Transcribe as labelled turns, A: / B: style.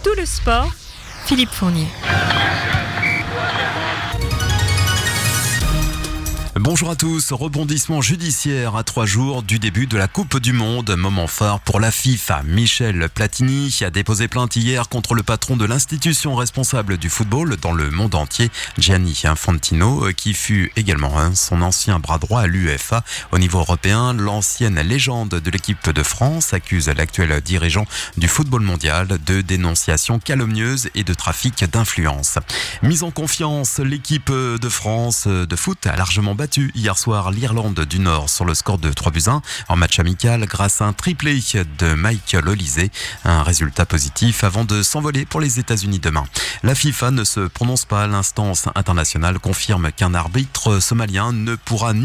A: tout le sport, Philippe Fournier.
B: Bonjour à tous, rebondissement judiciaire à 3 jours du début de la Coupe du Monde. Moment phare pour la FIFA. Michel Platini a déposé plainte hier contre le patron de l'institution responsable du football dans le monde entier, Gianni Infantino, qui fut également son ancien bras droit à l'UEFA. Au niveau européen, l'ancienne légende de l'équipe de France accuse l'actuel dirigeant du football mondial de dénonciation calomnieuse et de trafic d'influence. Mise en confiance, l'équipe de France de foot a largement battu hier soir l'Irlande du Nord sur le score de 3-1 en match amical grâce à un triplé de Michael Olise. Un résultat positif avant de s'envoler pour les États-Unis demain. La FIFA ne se prononce pas. L'instance internationale confirme qu'un arbitre somalien ne pourra ni